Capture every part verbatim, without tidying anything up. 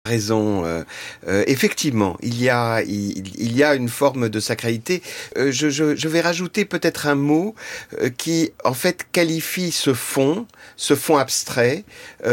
Raison, euh, euh, effectivement, il y a, il, il y a une forme de sacralité. Euh, je, je, je vais rajouter peut-être un mot euh, qui, en fait, qualifie ce fond, ce fond abstrait,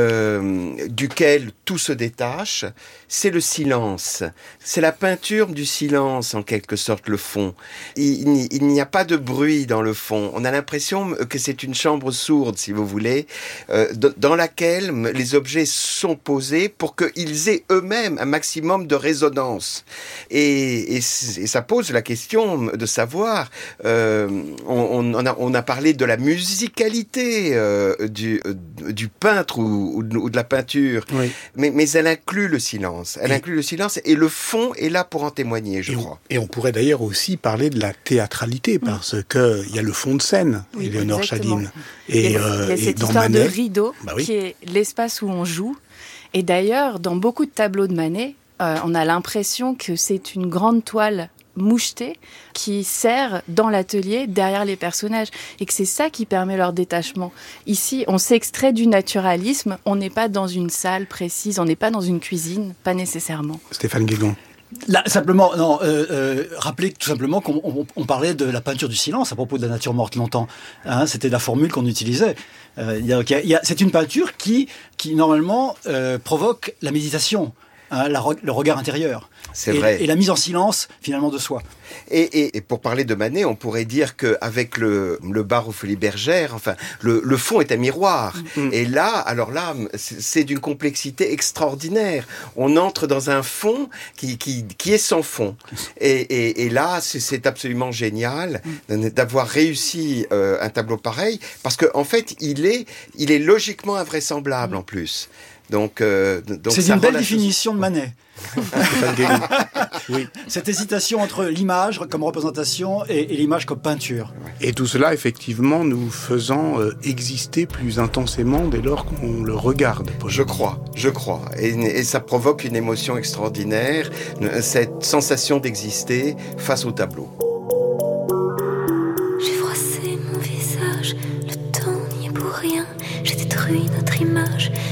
euh, duquel tout se détache. C'est le silence. C'est la peinture du silence, en quelque sorte, le fond. Il, il, il n'y a pas de bruit dans le fond. On a l'impression que c'est une chambre sourde, si vous voulez, euh, dans laquelle les objets sont posés pour qu'ils aient eux-mêmes un maximum de résonance. Et, et, et ça pose la question de savoir, euh, on, on, a, on a parlé de la musicalité euh, du, du peintre ou, ou de la peinture, oui. mais, mais elle inclut le silence. Elle et inclut le silence et le fond est là pour en témoigner, je et crois. On, et on pourrait d'ailleurs aussi parler de la théâtralité, parce mmh. qu'il y a le fond de scène, oui, Éléonore Chadine. Et, il y a, euh, il y a cette histoire Manet, de rideau, bah oui. qui est l'espace où on joue. Et d'ailleurs, dans beaucoup de tableaux de Manet, euh, on a l'impression que c'est une grande toile mouchetée qui sert dans l'atelier derrière les personnages et que c'est ça qui permet leur détachement. Ici, on s'extrait du naturalisme, on n'est pas dans une salle précise, on n'est pas dans une cuisine, pas nécessairement. Stéphane Guégan. Là, simplement, non, euh, euh, rappelez tout simplement qu'on on, on parlait de la peinture du silence à propos de la nature morte longtemps. Hein, c'était la formule qu'on utilisait. Euh, y a, y a, c'est une peinture qui, qui normalement, euh, provoque la méditation. Hein, la, le regard intérieur. C'est et, vrai. Et la mise en silence, finalement, de soi. Et, et, et pour parler de Manet, on pourrait dire qu'avec le, le bar aux Folies Bergères, enfin, le, le fond est un miroir. Mmh. Et là, alors là, c'est d'une complexité extraordinaire. On entre dans un fond qui, qui, qui est sans fond. Et, et, et là, c'est absolument génial mmh. d'avoir réussi euh, un tableau pareil, parce qu'en en fait, il est, il est logiquement invraisemblable mmh. en plus. Donc, euh, donc c'est une belle définition chose... de Manet. Oui. Cette hésitation entre l'image comme représentation et, et l'image comme peinture. Et tout cela, effectivement, nous faisant euh, exister plus intensément dès lors qu'on le regarde. Je crois, je crois. Et, et ça provoque une émotion extraordinaire, cette sensation d'exister face au tableau. J'ai froissé mon visage, le temps n'y est pour rien. J'ai détruit notre image.